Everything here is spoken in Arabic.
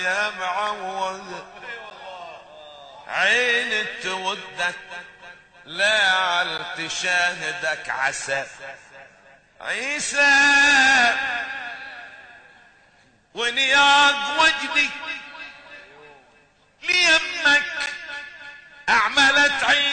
يا معود، عين تودك لا عل تشاهدك عسى عيسى، ونياق وجدي ليمك اعملت عين